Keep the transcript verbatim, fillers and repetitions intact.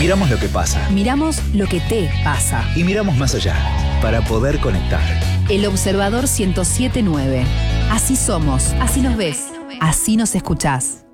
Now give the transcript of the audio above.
Miramos lo que pasa. Miramos lo que te pasa. Y miramos más allá, para poder conectar. El Observador ciento siete punto nueve. Así somos, así nos ves, así nos escuchás.